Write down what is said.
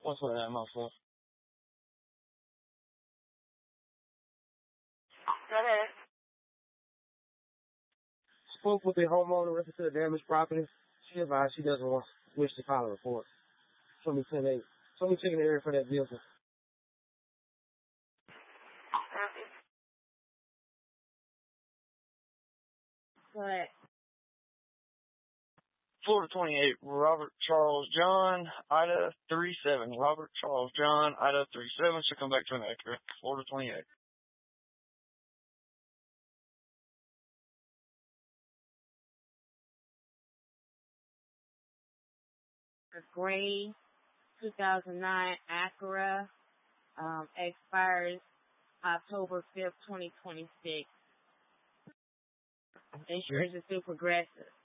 What's that, my fault? Go ahead. Spoke with the homeowner reference to the damaged property. She advised she doesn't wish to file a report. So me taking the area for that vehicle. Go ahead. Florida 28, Robert Charles John, Ida 37. Robert Charles John, Ida 37. Should come back to an accurate. Florida 28. A gray 2009 Acura, expires October 5th, 2026. Insurance is through Progressive.